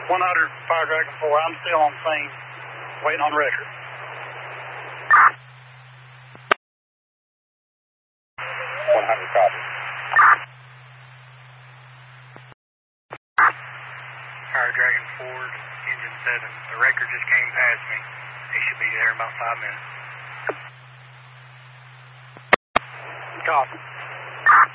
100 Fire Dragon 4. I'm still on scene, waiting on record. 100 copy. Fire Dragon Ford, engine 7. The record just came past me. He should be there in about 5 minutes. Copy.